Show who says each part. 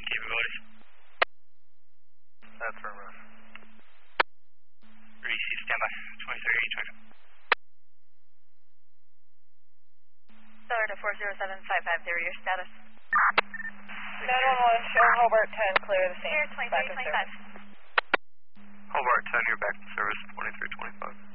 Speaker 1: capabilities.
Speaker 2: Affirmative.
Speaker 1: Receive standby. 23 charge.
Speaker 3: Stellar to 407-550, your status.
Speaker 4: 911, show Hobart 10, clear the scene.
Speaker 3: Here, 2325.
Speaker 2: Hobart 10, you're back to service, 2325.